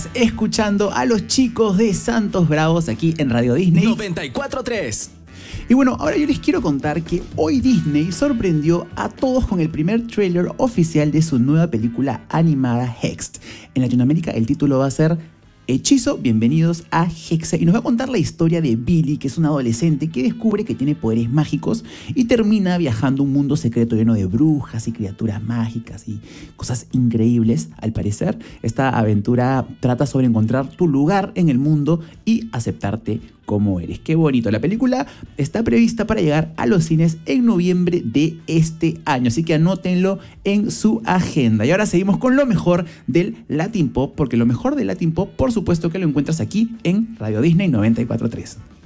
Escuchando a los chicos de Santos Bravos aquí en Radio Disney 94.3. Y bueno, ahora yo les quiero contar que hoy Disney sorprendió a todos con el primer tráiler oficial de su nueva película animada Hext. En Latinoamérica el título va a ser Hechizo, bienvenidos a Hexa, y nos va a contar la historia de Billy, que es un adolescente que descubre que tiene poderes mágicos y termina viajando a un mundo secreto lleno de brujas y criaturas mágicas y cosas increíbles. Al parecer, esta aventura trata sobre encontrar tu lugar en el mundo y aceptarte como eres. ¡Qué bonito! La película está prevista para llegar a los cines en noviembre de este año, así que anótenlo en su agenda. Y ahora seguimos con lo mejor del Latin Pop, porque lo mejor del Latin Pop, por supuesto que lo encuentras aquí en Radio Disney 94.3.